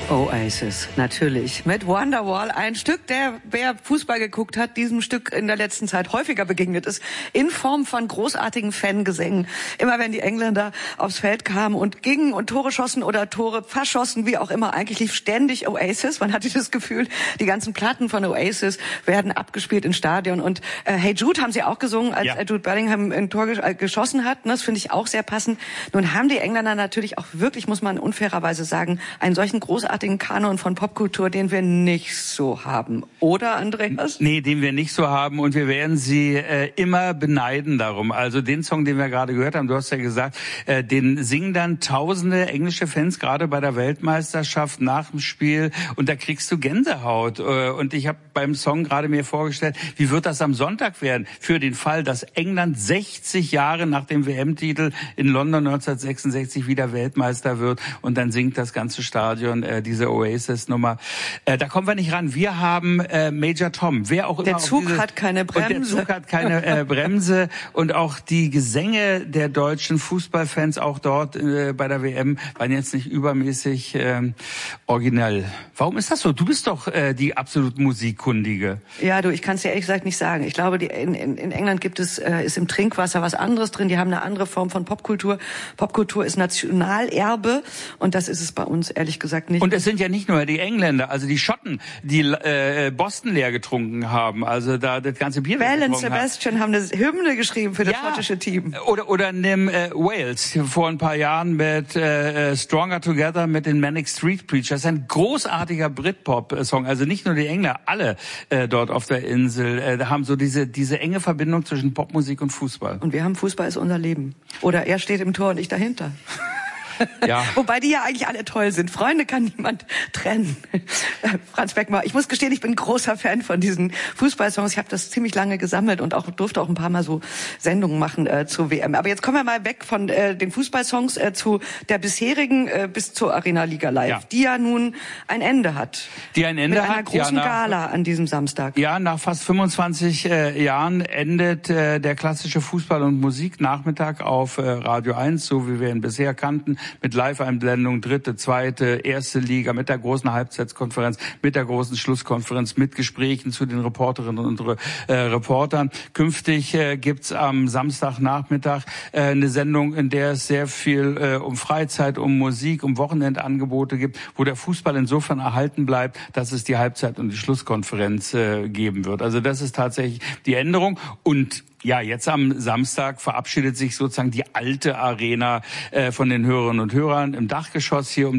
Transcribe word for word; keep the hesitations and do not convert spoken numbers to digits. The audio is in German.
Oasis, natürlich. Mit Wonderwall, ein Stück, der, wer Fußball geguckt hat, diesem Stück in der letzten Zeit häufiger begegnet ist, in Form von großartigen Fangesängen. Immer wenn die Engländer aufs Feld kamen und gingen und Tore schossen oder Tore verschossen, wie auch immer, eigentlich lief ständig Oasis. Man hatte das Gefühl, die ganzen Platten von Oasis werden abgespielt im Stadion. Und äh, Hey Jude haben sie auch gesungen, als ja. Jude Bellingham ein Tor gesch- äh, geschossen hat. Das finde ich auch sehr passend. Nun haben die Engländer natürlich auch wirklich, muss man unfairerweise sagen, einen solchen großartigen den Kanon von Popkultur, den wir nicht so haben. Oder, Andreas? Nee, den wir nicht so haben und wir werden sie äh, immer beneiden darum. Also den Song, den wir gerade gehört haben, du hast ja gesagt, äh, den singen dann tausende englische Fans, gerade bei der Weltmeisterschaft nach dem Spiel und da kriegst du Gänsehaut. Äh, und ich habe beim Song gerade mir vorgestellt, wie wird das am Sonntag werden? Für den Fall, dass England sechzig Jahre nach dem W M-Titel in London neunzehnhundertsechsundsechzig wieder Weltmeister wird und dann singt das ganze Stadion äh, diese Oasis-Nummer. Äh, da kommen wir nicht ran. Wir haben äh, Major Tom. Wer auch immer. Der Zug diese, hat keine Bremse. Und der Zug hat keine äh, Bremse. Und auch die Gesänge der deutschen Fußballfans auch dort äh, bei der W M waren jetzt nicht übermäßig äh, originell. Warum ist das so? Du bist doch äh, die absolut Musikkundige. Ja, du, ich kann es dir ehrlich gesagt nicht sagen. Ich glaube, die, in, in, in England gibt es äh, ist im Trinkwasser was anderes drin. Die haben eine andere Form von Popkultur. Popkultur ist Nationalerbe und das ist es bei uns ehrlich gesagt nicht. Und es sind ja nicht nur die Engländer, also die Schotten, die äh, Boston leer getrunken haben, also da das ganze Bier Bell und Sebastian haben eine Hymne geschrieben für das ja, schottische Team. Oder oder nimm äh, Wales vor ein paar Jahren mit äh, Stronger Together mit den Manic Street Preachers. Das ist ein großartiger Britpop-Song, also nicht nur die Engländer, alle äh, dort auf der Insel äh, haben so diese diese enge Verbindung zwischen Popmusik und Fußball. Und wir haben Fußball ist unser Leben. Oder er steht im Tor und ich dahinter. Ja. Wobei die ja eigentlich alle toll sind. Freunde kann niemand trennen. Franz Beckmann, ich muss gestehen, ich bin großer Fan von diesen Fußballsongs. Ich habe das ziemlich lange gesammelt und auch durfte auch ein paar Mal so Sendungen machen äh, zur W M. Aber jetzt kommen wir mal weg von äh, den Fußballsongs äh, zu der bisherigen äh, bis zur Arena Liga Live, ja. die ja nun ein Ende hat. Die ein Ende hat. Mit einer hat, großen ja, nach, Gala an diesem Samstag. Ja, nach fast fünfundzwanzig äh, Jahren endet äh, der klassische Fußball- und Musiknachmittag auf äh, Radio eins, so wie wir ihn bisher kannten, mit Live-Einblendung, dritte, zweite, erste Liga, mit der großen Halbzeitkonferenz, mit der großen Schlusskonferenz, mit Gesprächen zu den Reporterinnen und äh, Reportern. Künftig äh, gibt's am Samstagnachmittag äh, eine Sendung, in der es sehr viel äh, um Freizeit, um Musik, um Wochenendangebote gibt, wo der Fußball insofern erhalten bleibt, dass es die Halbzeit- und die Schlusskonferenz äh, geben wird. Also das ist tatsächlich die Änderung. Und ja, jetzt am Samstag verabschiedet sich sozusagen die alte Arena äh, von den Hörerinnen und Hörern im Dachgeschoss hier um